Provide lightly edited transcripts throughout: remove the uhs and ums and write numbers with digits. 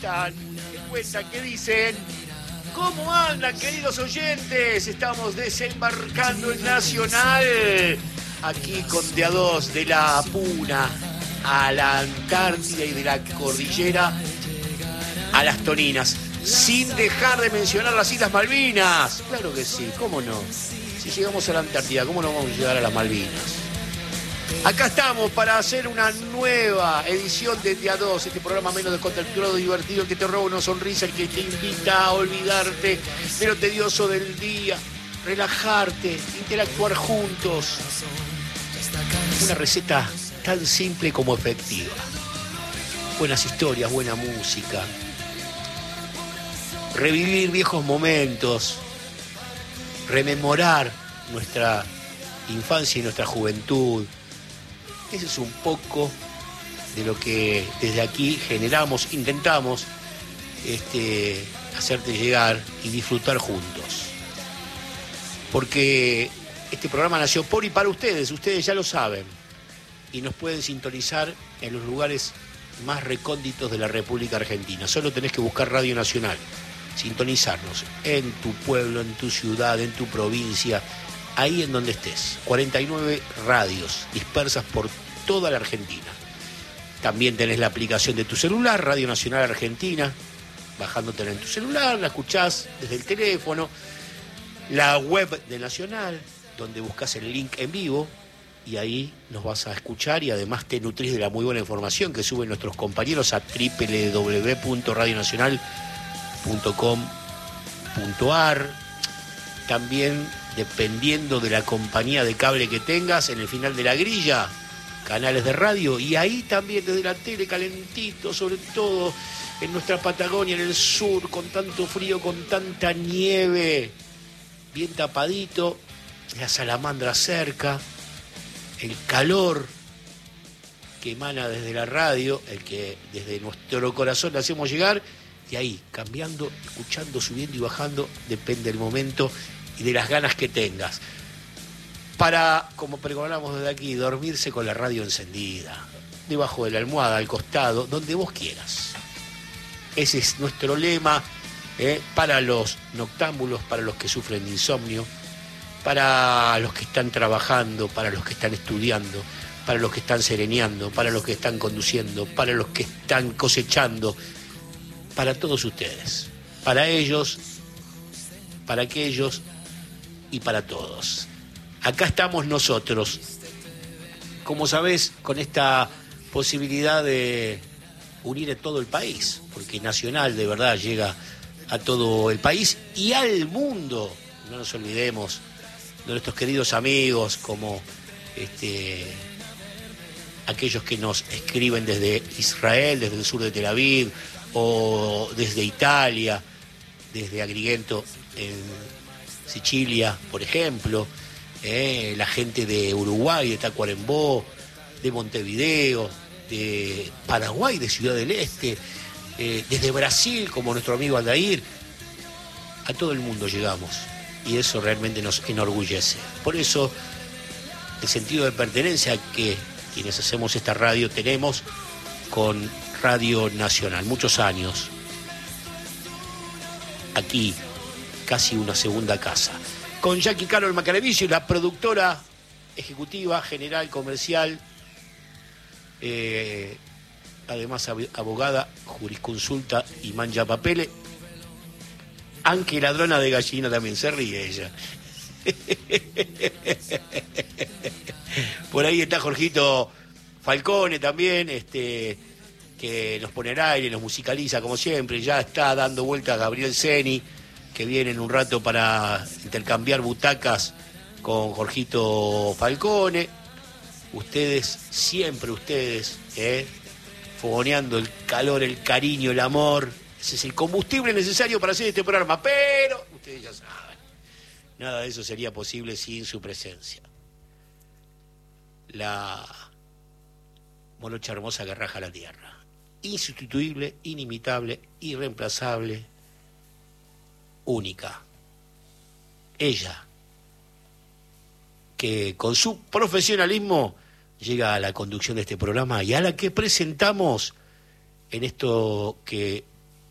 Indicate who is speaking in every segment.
Speaker 1: están? ¿Qué cuentan? ¿Qué dicen? ¿Cómo andan, queridos oyentes? Estamos desembarcando en Nacional, aquí con de a dos, de la Puna a la Antártida y de la cordillera a las Toninas, sin dejar de mencionar las Islas Malvinas. Claro que sí, ¿cómo no? Si llegamos a la Antártida, ¿cómo no vamos a llegar a las Malvinas? Acá estamos para hacer una nueva edición de Día 2, este programa menos descontracturado, divertido, el que te roba una sonrisa, el que te invita a olvidarte de lo tedioso del día, relajarte, interactuar juntos. Una receta tan simple como efectiva. Buenas historias, buena música. Revivir viejos momentos. Rememorar nuestra infancia y nuestra juventud. Ese es un poco de lo que desde aquí generamos, intentamos hacerte llegar y disfrutar juntos. Porque este programa nació por y para ustedes ya lo saben. Y nos pueden sintonizar en los lugares más recónditos de la República Argentina. Solo tenés que buscar Radio Nacional, sintonizarnos en tu pueblo, en tu ciudad, en tu provincia, ahí en donde estés. 49 radios dispersas por toda la Argentina. También tenés la aplicación de tu celular, Radio Nacional Argentina, bajándotela en tu celular, la escuchás desde el teléfono. La web de Nacional, donde buscas el link en vivo, y ahí nos vas a escuchar y además te nutrís de la muy buena información que suben nuestros compañeros a www.radionacional.com.ar. También, dependiendo de la compañía de cable que tengas, en el final de la grilla, canales de radio, y ahí también desde la tele, calentito, sobre todo en nuestra Patagonia, en el sur, con tanto frío, con tanta nieve, bien tapadito, la salamandra cerca, el calor que emana desde la radio, el que desde nuestro corazón le hacemos llegar, y ahí, cambiando, escuchando, subiendo y bajando, depende del momento y de las ganas que tengas. Para, como pregonamos desde aquí, dormirse con la radio encendida, debajo de la almohada, al costado, donde vos quieras. Ese es nuestro lema para los noctámbulos, para los que sufren de insomnio, para los que están trabajando, para los que están estudiando, para los que están sereneando, para los que están conduciendo, para los que están cosechando, para todos ustedes, para ellos, para aquellos y para todos. Acá estamos nosotros, como sabés, con esta posibilidad de unir a todo el país, porque Nacional de verdad llega a todo el país y al mundo. No nos olvidemos de nuestros queridos amigos, como aquellos que nos escriben desde Israel, desde el sur de Tel Aviv, o desde Italia, desde Agrigento en Sicilia, por ejemplo, la gente de Uruguay, de Tacuarembó, de Montevideo, de Paraguay, de Ciudad del Este, desde Brasil, como nuestro amigo Aldair. A todo el mundo llegamos y eso realmente nos enorgullece. Por eso el sentido de pertenencia que quienes hacemos esta radio tenemos con Radio Nacional, muchos años aquí, casi una segunda casa, con Jackie Carol Macarevici, la productora ejecutiva, general, comercial, además abogada, jurisconsulta y mancha papeles. Aunque ladrona de gallina, también se ríe ella. Por ahí está Jorgito Falcone también, que nos pone al aire, nos musicaliza como siempre. Ya está dando vuelta a Gabriel Ceni, que viene en un rato para intercambiar butacas con Jorgito Falcone. Ustedes, siempre ustedes, fogoneando el calor, el cariño, el amor. Ese es el combustible necesario para hacer este programa, pero ustedes ya saben, nada de eso sería posible sin su presencia. La morocha hermosa que raja la tierra, insustituible, inimitable, irreemplazable, única. Ella, que con su profesionalismo llega a la conducción de este programa y a la que presentamos en esto que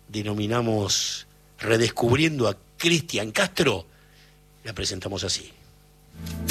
Speaker 1: denominamos Redescubriendo a Cristian Castro, la presentamos así.